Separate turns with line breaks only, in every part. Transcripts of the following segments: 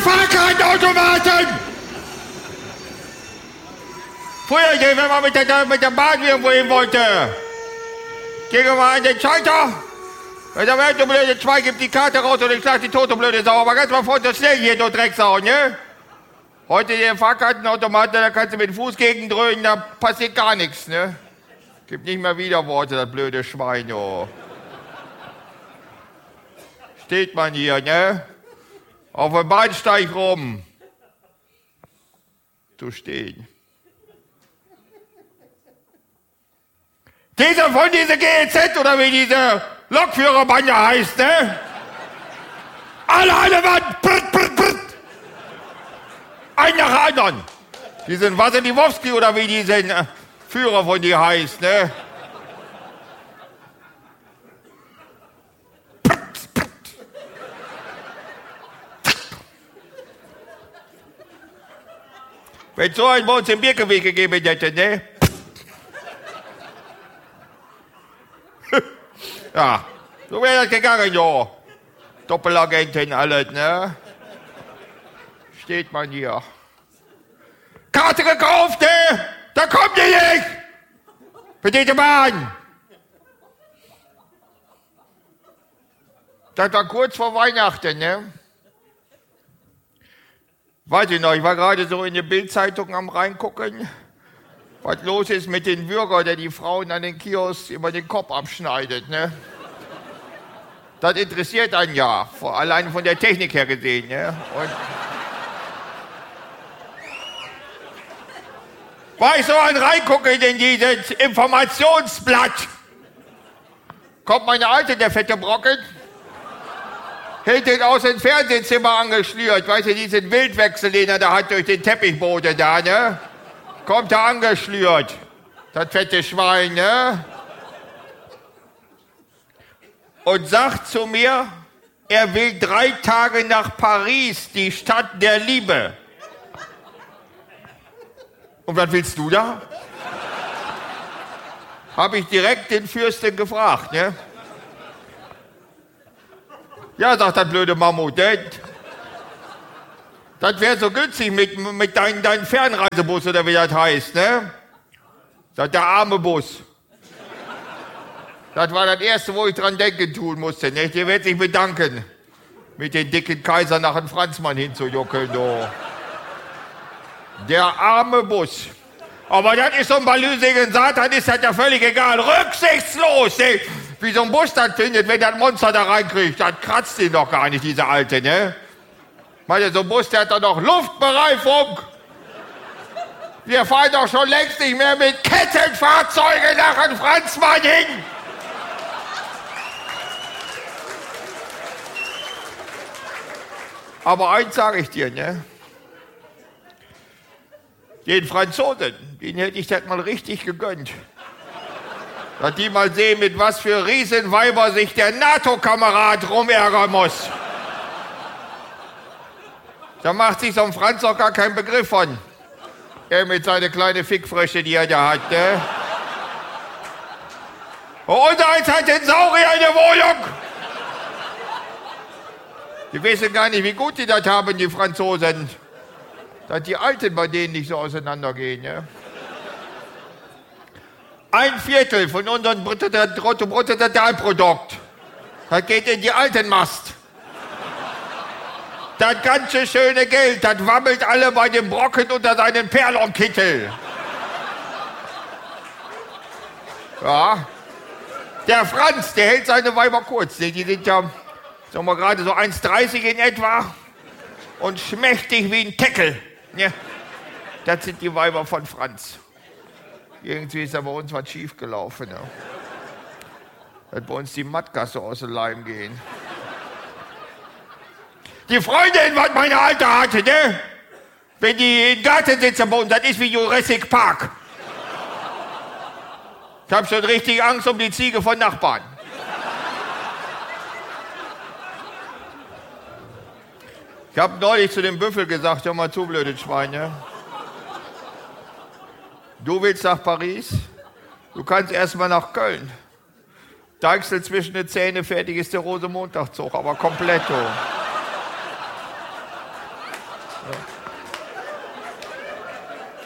Fahrkartenautomaten! Früher, wenn man mit der Bahn irgendwo hin wollte, ging man an den Schalter. Wenn der Welt blöde 2 gibt die Karte raus und ich schlag die tote blöde Sau. Aber ganz mal vor, so schnell hier, du Drecksau, ne? Heute der Fahrkartenautomat, da kannst du mit dem Fuß gegen dröhnen, da passiert gar nichts, ne? Gibt nicht mehr Widerworte, das blöde Schwein, oh. Steht man hier, ne? Auf dem Bahnsteig rum. Zu stehen. Dieser von dieser GEZ oder wie diese Lokführerbande heißt, ne? Alle Mann! Brrt, brrt, brrt. Ein nach anderen. Diesen Wasserdiwowski oder wie diesen Führer von die heißt, ne? Brrt, brrt. Wenn so ein bei uns im Birkenweg gegeben hätte, ne? Ja, so wäre das gegangen, ja. Doppelagentin, alles, ne? Steht man hier. Karte gekauft, ne? Da kommt ihr nicht! Für diese Bahn! Das war kurz vor Weihnachten, ne? Weiß ich noch, ich war gerade so in der Bild-Zeitung am reingucken, was los ist mit den Bürgern, der die Frauen an den Kiosks immer den Kopf abschneidet, ne? Das interessiert einen ja, allein von der Technik her gesehen, ne? Und war ich so ein reingucken in dieses Informationsblatt, kommt meine Alte, der fette Brocken, hinten aus dem Fernsehzimmer angeschnürt, weißt du, diesen Wildwechsel, den er da hat durch den Teppichboden da, ne? Kommt er angeschnürt, das fette Schwein, ne? Und sagt zu mir, er will 3 Tage nach Paris, die Stadt der Liebe. Und was willst du da? Habe ich direkt den Fürsten gefragt, ne? Ja, sagt das blöde Mammut, das wäre so günstig mit deinem Fernreisebus oder wie das heißt, ne? Sagt der arme Bus. Das war das Erste, wo ich dran denken tun musste, ne? Der wird sich bedanken, mit den dicken Kaiser nach dem Franzmann hinzujuckeln, du. Der arme Bus. Aber das ist so ein balüsigen Satan, ist das ja völlig egal. Rücksichtslos, ne? Wie so ein Bus das findet, wenn das Monster da reinkriegt. Das kratzt ihn doch gar nicht, diese Alte, ne? Meine, so ein Bus, der hat doch noch Luftbereifung. Wir fahren doch schon längst nicht mehr mit Kettenfahrzeugen nach dem Franzmann hin. Aber eins sage ich dir, ne? Den Franzosen, den hätte ich das mal richtig gegönnt. Dass die mal sehen, mit was für Riesenweiber sich der NATO-Kamerad rumärgern muss. Da macht sich so ein Franz auch gar keinen Begriff von. Er mit seiner kleinen Fickfrösche, die er da hat, ne? Und eins hat den Saurier in der Wohnung. Die wissen gar nicht, wie gut die das haben, die Franzosen. Dass die Alten bei denen nicht so auseinandergehen, ne? 1/4 von unserem Bruttosozialprodukt, das geht in die Altenmast. Das ganze schöne Geld, das wabbelt alle bei dem Brocken unter seinen Perlonkittel. Ja. Der Franz, der hält seine Weiber kurz. Die sind ja, sagen wir gerade so 1,30 in etwa und schmächtig wie ein Teckel. Ja. Das sind die Weiber von Franz. Irgendwie ist da bei uns was schief gelaufen. Ja. Dass bei uns die Mattgasse aus dem Leim gehen. Die Freundin, was meine Alte hatte, ne? Wenn die im Garten sitzen bei uns, das ist wie Jurassic Park. Ich hab schon richtig Angst um die Ziege von Nachbarn. Ich hab neulich zu dem Büffel gesagt, hör mal zu, blödes Schwein, ne? Du willst nach Paris? Du kannst erst mal nach Köln. Deichsel zwischen den Zähnen, fertig ist der Rosenmontagszug, aber komplett.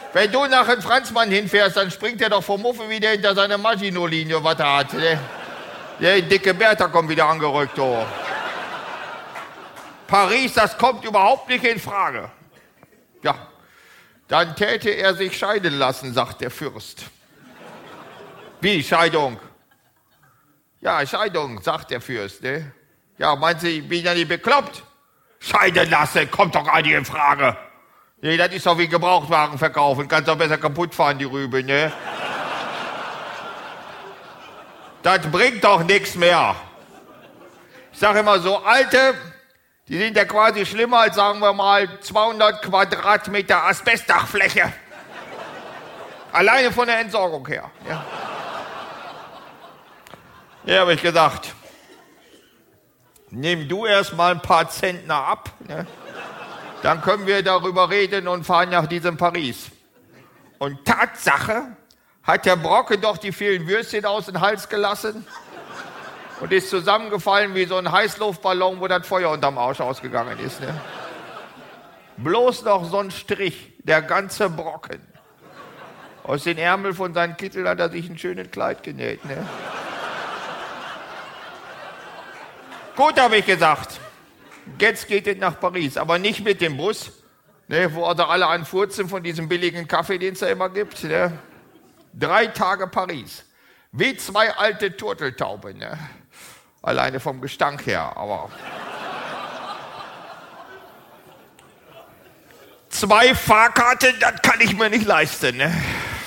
Wenn du nach dem Franzmann hinfährst, dann springt er doch vom Muffe wieder hinter seine Maginot-Linie, was er hat. Der dicke Bertha kommt wieder angerückt. Oh. Paris, das kommt überhaupt nicht in Frage. Ja, dann täte er sich scheiden lassen, sagt der Fürst. Wie, Scheidung? Ja, Scheidung, sagt der Fürst. Ne? Ja, meint Sie, ich bin ja nicht bekloppt? Scheiden lassen, kommt doch gar nicht in Frage. Nee, das ist doch wie Gebrauchtwagen verkaufen, kannst doch besser kaputt fahren, die Rübe, ne? Das bringt doch nichts mehr. Ich sage immer so, Alte, die sind ja quasi schlimmer als, sagen wir mal, 200 Quadratmeter Asbestdachfläche. Alleine von der Entsorgung her. Ja, habe ich gesagt, nimm du erst mal ein paar Zentner ab, ne? Dann können wir darüber reden und fahren nach diesem Paris. Und Tatsache hat der Brocke doch die vielen Würstchen aus dem Hals gelassen und ist zusammengefallen wie so ein Heißluftballon, wo das Feuer unterm Arsch ausgegangen ist. Ne? Bloß noch so ein Strich, der ganze Brocken. Aus den Ärmeln von seinem Kittel hat er sich ein schönes Kleid genäht. Ne? Gut, habe ich gesagt. Jetzt geht es nach Paris, aber nicht mit dem Bus, ne, wo also alle anfurzen von diesem billigen Kaffee, den es da immer gibt. Ne? 3 Tage Paris, wie 2 alte Turteltauben, ne? Alleine vom Gestank her, aber 2 Fahrkarten, das kann ich mir nicht leisten. Ne?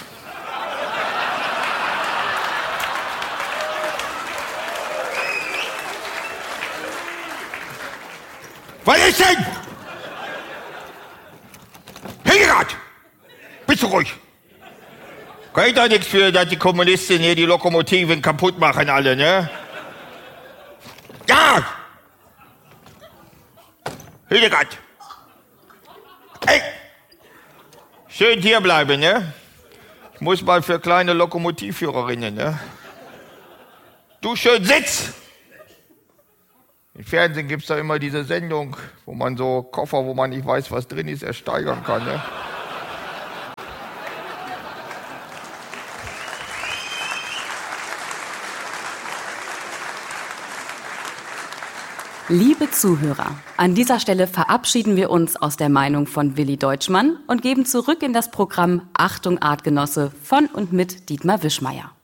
Was ist denn? Hildegard! Bist du ruhig? Kann ich doch nichts für, dass die Kommunisten hier die Lokomotiven kaputt machen alle, ne? Ja! Hildegard! Hey! Schön hier bleiben, ne? Ich muss mal für kleine Lokomotivführerinnen, ne? Du schön sitz! Im Fernsehen gibt es da immer diese Sendung, wo man so Koffer, wo man nicht weiß, was drin ist, ersteigern kann. Ne?
Liebe Zuhörer, an dieser Stelle verabschieden wir uns aus der Meinung von Willi Deutschmann und geben zurück in das Programm Achtung Artgenosse von und mit Dietmar Wischmeier.